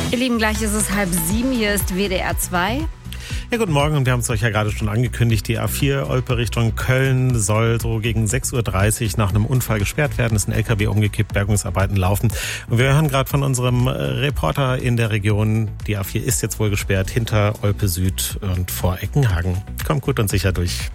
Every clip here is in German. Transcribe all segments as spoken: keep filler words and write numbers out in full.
Ihr Lieben, gleich ist es halb sieben, hier ist W D R zwei. Ja, guten Morgen, und wir haben es euch ja gerade schon angekündigt, die A vier Olpe Richtung Köln soll so gegen sechs Uhr dreißig nach einem Unfall gesperrt werden. Es ist ein L K W umgekippt, Bergungsarbeiten laufen. Und wir hören gerade von unserem Reporter in der Region, die A vier ist jetzt wohl gesperrt hinter Olpe Süd und vor Eckenhagen. Kommt gut und sicher durch.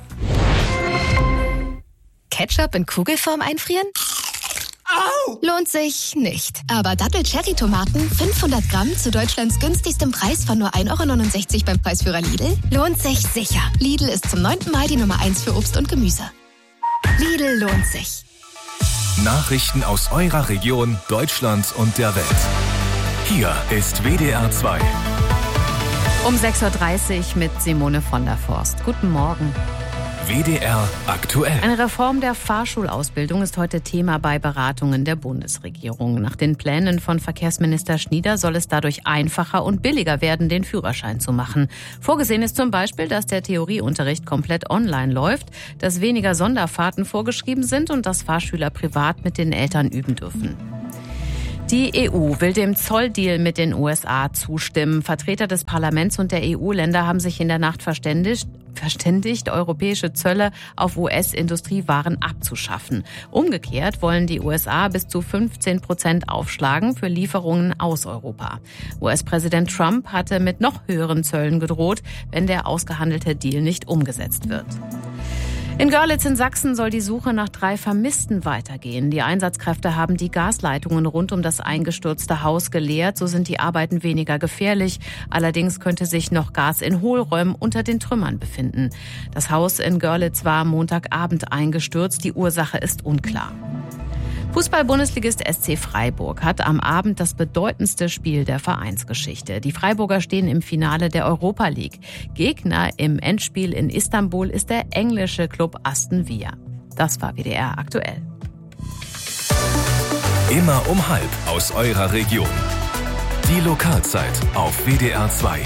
Ketchup in Kugelform einfrieren? Au! Lohnt sich nicht. Aber Dattel-Cherry-Tomaten, fünfhundert Gramm zu Deutschlands günstigstem Preis von nur ein Euro neunundsechzig beim Preisführer Lidl, lohnt sich sicher. Lidl ist zum neunten Mal die Nummer eins für Obst und Gemüse. Lidl lohnt sich. Nachrichten aus eurer Region, Deutschland und der Welt. Hier ist W D R zwei. Um sechs Uhr dreißig mit Simone von der Forst. Guten Morgen. W D R aktuell. Eine Reform der Fahrschulausbildung ist heute Thema bei Beratungen der Bundesregierung. Nach den Plänen von Verkehrsminister Schnieder soll es dadurch einfacher und billiger werden, den Führerschein zu machen. Vorgesehen ist zum Beispiel, dass der Theorieunterricht komplett online läuft, dass weniger Sonderfahrten vorgeschrieben sind und dass Fahrschüler privat mit den Eltern üben dürfen. Die E U will dem Zolldeal mit den U S A zustimmen. Vertreter des Parlaments und der E U-Länder haben sich in der Nacht verständigt, verständigt, europäische Zölle auf U S-Industriewaren abzuschaffen. Umgekehrt wollen die U S A bis zu fünfzehn Prozent aufschlagen für Lieferungen aus Europa. U S-Präsident Trump hatte mit noch höheren Zöllen gedroht, wenn der ausgehandelte Deal nicht umgesetzt wird. In Görlitz in Sachsen soll die Suche nach drei Vermissten weitergehen. Die Einsatzkräfte haben die Gasleitungen rund um das eingestürzte Haus geleert. So sind die Arbeiten weniger gefährlich. Allerdings könnte sich noch Gas in Hohlräumen unter den Trümmern befinden. Das Haus in Görlitz war Montagabend eingestürzt. Die Ursache ist unklar. Fußball-Bundesligist S C Freiburg hat am Abend das bedeutendste Spiel der Vereinsgeschichte. Die Freiburger stehen im Finale der Europa League. Gegner im Endspiel in Istanbul ist der englische Club Aston Villa. Das war W D R aktuell. Immer um halb aus eurer Region. Die Lokalzeit auf W D R zwei.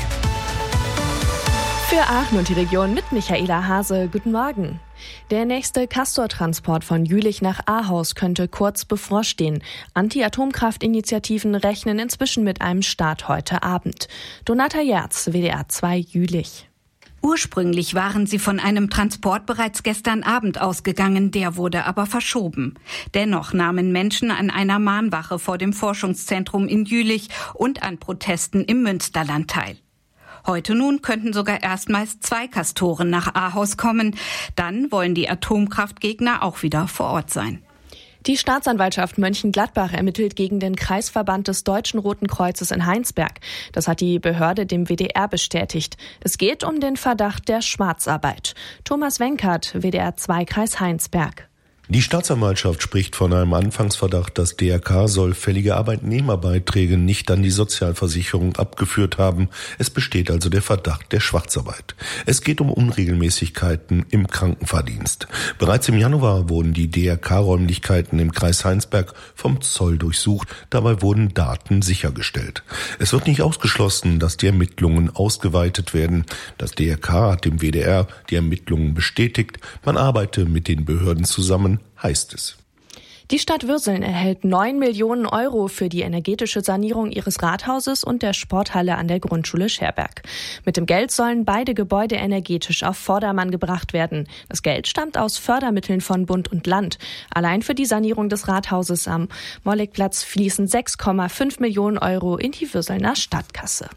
Für Aachen und die Region mit Michaela Hase. Guten Morgen. Der nächste Castor-Transport von Jülich nach Ahaus könnte kurz bevorstehen. Anti-Atomkraft-Initiativen rechnen inzwischen mit einem Start heute Abend. Donata Jerz, W D R zwei Jülich. Ursprünglich waren sie von einem Transport bereits gestern Abend ausgegangen, der wurde aber verschoben. Dennoch nahmen Menschen an einer Mahnwache vor dem Forschungszentrum in Jülich und an Protesten im Münsterland teil. Heute nun könnten sogar erstmals zwei Castoren nach Ahaus kommen. Dann wollen die Atomkraftgegner auch wieder vor Ort sein. Die Staatsanwaltschaft Mönchengladbach ermittelt gegen den Kreisverband des Deutschen Roten Kreuzes in Heinsberg. Das hat die Behörde dem W D R bestätigt. Es geht um den Verdacht der Schwarzarbeit. Thomas Wenkert, W D R zwei Kreis Heinsberg. Die Staatsanwaltschaft spricht von einem Anfangsverdacht, das D R K soll fällige Arbeitnehmerbeiträge nicht an die Sozialversicherung abgeführt haben. Es besteht also der Verdacht der Schwarzarbeit. Es geht um Unregelmäßigkeiten im Krankenfahrdienst. Bereits im Januar wurden die D R K-Räumlichkeiten im Kreis Heinsberg vom Zoll durchsucht. Dabei wurden Daten sichergestellt. Es wird nicht ausgeschlossen, dass die Ermittlungen ausgeweitet werden. Das D R K hat dem W D R die Ermittlungen bestätigt. Man arbeite mit den Behörden zusammen, heißt es. Die Stadt Würseln erhält neun Millionen Euro für die energetische Sanierung ihres Rathauses und der Sporthalle an der Grundschule Scherberg. Mit dem Geld sollen beide Gebäude energetisch auf Vordermann gebracht werden. Das Geld stammt aus Fördermitteln von Bund und Land. Allein für die Sanierung des Rathauses am Molligplatz fließen sechs Komma fünf Millionen Euro in die Würselner Stadtkasse.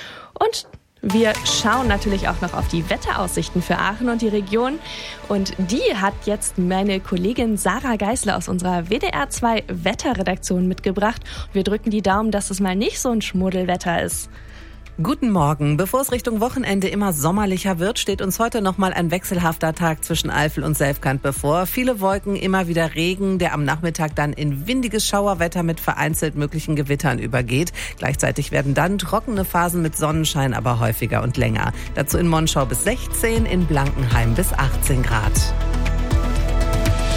Und wir schauen natürlich auch noch auf die Wetteraussichten für Aachen und die Region. Und die hat jetzt meine Kollegin Sarah Geisler aus unserer W D R zwei Wetterredaktion mitgebracht. Wir drücken die Daumen, dass es mal nicht so ein Schmuddelwetter ist. Guten Morgen. Bevor es Richtung Wochenende immer sommerlicher wird, steht uns heute nochmal ein wechselhafter Tag zwischen Eifel und Selfkant bevor. Viele Wolken, immer wieder Regen, der am Nachmittag dann in windiges Schauerwetter mit vereinzelt möglichen Gewittern übergeht. Gleichzeitig werden dann trockene Phasen mit Sonnenschein, aber häufiger und länger. Dazu in Monschau bis sechzehn, in Blankenheim bis achtzehn Grad.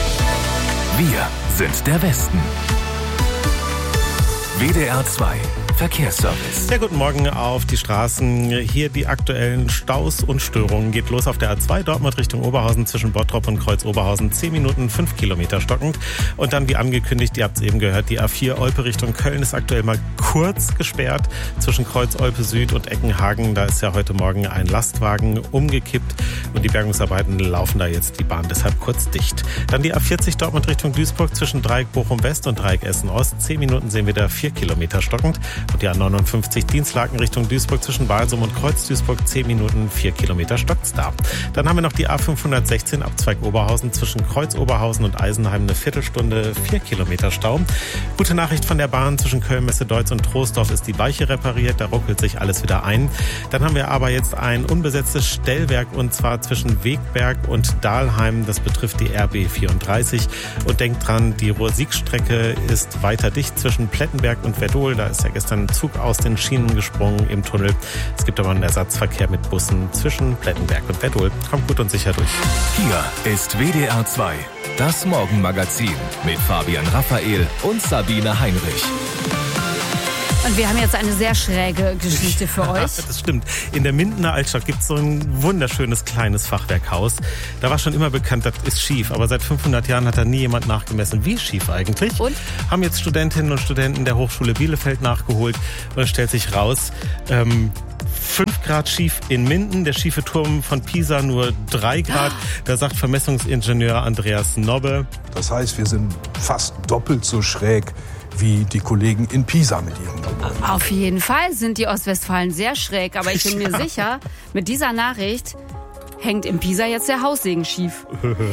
Wir sind der Westen. W D R zwei Verkehrsservice. Sehr guten Morgen auf die Straßen. Hier die aktuellen Staus und Störungen. Geht los auf der A zwei Dortmund Richtung Oberhausen zwischen Bottrop und Kreuz Oberhausen. zehn Minuten, fünf Kilometer stockend. Und dann, wie angekündigt, ihr habt es eben gehört, die A vier Olpe Richtung Köln ist aktuell mal kurz gesperrt zwischen Kreuz Olpe Süd und Eckenhagen. Da ist ja heute Morgen ein Lastwagen umgekippt und die Bergungsarbeiten laufen da jetzt die Bahn deshalb kurz dicht. Dann die A vierzig Dortmund Richtung Duisburg zwischen Dreieck Bochum West und Dreieck Essen Ost. zehn Minuten sehen wir da vier Kilometer stockend. Und die A neunundfünfzig Dienstlaken Richtung Duisburg zwischen Walsum und Kreuz Duisburg. zehn Minuten, vier Kilometer stockt's da. Dann haben wir noch die A fünfhundertsechzehn Abzweig Oberhausen zwischen Kreuz Oberhausen und Eisenheim. Eine Viertelstunde, vier Kilometer Stau. Gute Nachricht von der Bahn. Zwischen Köln, Messe-Deutz und Troisdorf ist die Weiche repariert. Da ruckelt sich alles wieder ein. Dann haben wir aber jetzt ein unbesetztes Stellwerk und zwar zwischen Wegberg und Dahlheim. Das betrifft die R B vierunddreißig. Und denkt dran, die Ruhr-Sieg-Strecke ist weiter dicht zwischen Plettenberg und Werdohl. Da ist ja gestern ein Zug aus den Schienen gesprungen im Tunnel. Es gibt aber einen Ersatzverkehr mit Bussen zwischen Plettenberg und Werdohl. Kommt gut und sicher durch. Hier ist W D R zwei, das Morgenmagazin mit Fabian Raphael und Sabine Heinrich. Und wir haben jetzt eine sehr schräge Geschichte für euch. Das stimmt. In der Mindener Altstadt gibt es so ein wunderschönes kleines Fachwerkhaus. Da war schon immer bekannt, das ist schief. Aber seit fünfhundert Jahren hat da nie jemand nachgemessen, wie schief eigentlich. Und? Haben jetzt Studentinnen und Studenten der Hochschule Bielefeld nachgeholt. Und es stellt sich raus, ähm, fünf Grad schief in Minden, der schiefe Turm von Pisa nur drei Grad. Da sagt Vermessungsingenieur Andreas Nobbe. Das heißt, wir sind fast doppelt so schräg wie die Kollegen in Pisa mit ihren Nummern. Auf jeden Fall sind die Ostwestfalen sehr schräg, aber ich bin mir sicher, mit dieser Nachricht hängt in Pisa jetzt der Haussegen schief.